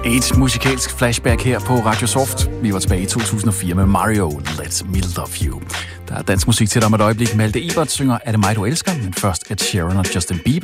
Et musikalsk flashback her på Radio Soft. Vi var tilbage i 2004 med Mario, Let Me Love You. Der er dansk musik til dig om et øjeblik. Malte Ebert synger Er det mig, du elsker? Men først Ed Sheeran og Justin Bieber.